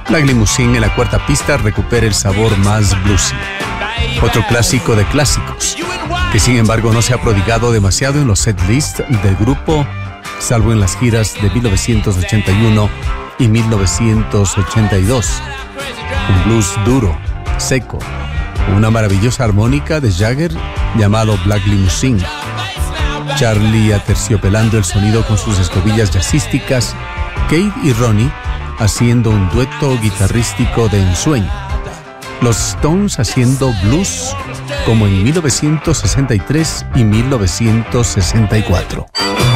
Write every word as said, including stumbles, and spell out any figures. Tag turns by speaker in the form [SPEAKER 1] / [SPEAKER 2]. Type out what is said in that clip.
[SPEAKER 1] Black Limousine en la cuarta pista recupera el sabor más bluesy. Otro clásico de clásicos, que sin embargo no se ha prodigado demasiado en los setlists del grupo, salvo en las giras de mil novecientos ochenta y uno y mil novecientos ochenta y dos. Un blues duro, seco, una maravillosa armónica de Jagger llamado Black Limousine. Charlie aterciopelando el sonido con sus escobillas jazzísticas, Kate y Ronnie haciendo un dueto guitarrístico de ensueño. Los Stones haciendo blues como en mil novecientos sesenta y tres y mil novecientos sesenta y cuatro.